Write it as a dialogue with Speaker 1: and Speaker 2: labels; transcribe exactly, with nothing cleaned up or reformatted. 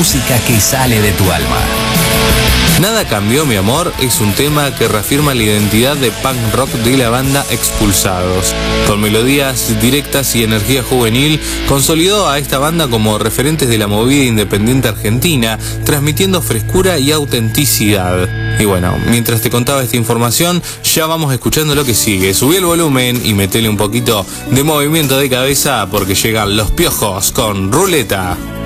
Speaker 1: música que sale de tu alma.
Speaker 2: Nada cambió, mi amor es un tema que reafirma la identidad de punk rock de la banda Expulsados. Con melodías directas y energía juvenil, consolidó a esta banda como referentes de la movida independiente argentina, transmitiendo frescura y autenticidad. Y bueno, mientras te contaba esta información, ya vamos escuchando lo que sigue. Subí el volumen y metele un poquito de movimiento de cabeza porque llegan Los Piojos con Ruleta.